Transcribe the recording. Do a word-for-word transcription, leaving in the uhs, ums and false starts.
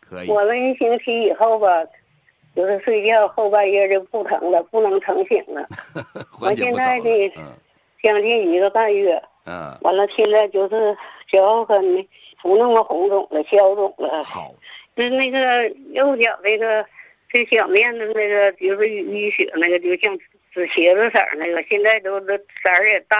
可以。 我了一星期以后吧，就是睡觉后半夜就不疼了，不能成醒了。我现在呢， 嗯， 将近一个半月， 嗯， 完了现在就是脚跟呢不那么红肿了，消肿了。 好， 就是那个右脚那个这小面的那个，就是淤血那个，就像紫茄子色那个，现在都都色儿也淡。